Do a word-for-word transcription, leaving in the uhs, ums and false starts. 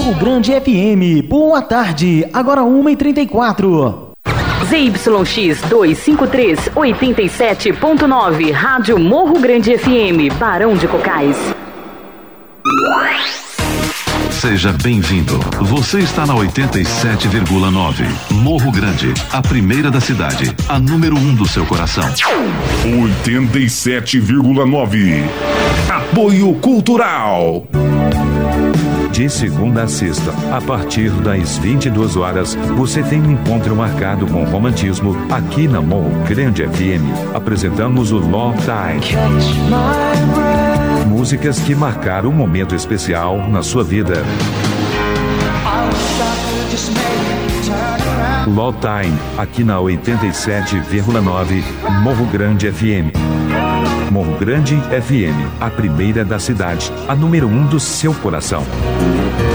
Morro Grande F M. Boa tarde, agora uma e trinta e quatro. Z Y X duzentos e cinquenta e três, oitenta e sete ponto nove, Rádio Morro Grande F M, Barão de Cocais. Seja bem-vindo. Você está na oitenta e sete vírgula nove. Morro Grande, a primeira da cidade, a número um do seu coração. oitenta e sete vírgula nove. Apoio Cultural. De segunda a sexta, a partir das vinte e duas horas, você tem um encontro marcado com romantismo aqui na Morro Grande F M. Apresentamos o Love Time. Músicas que marcaram um momento especial na sua vida. Love Time, aqui na oitenta e sete vírgula nove, Morro Grande F M. Morro Grande F M, a primeira da cidade, a número um do seu coração.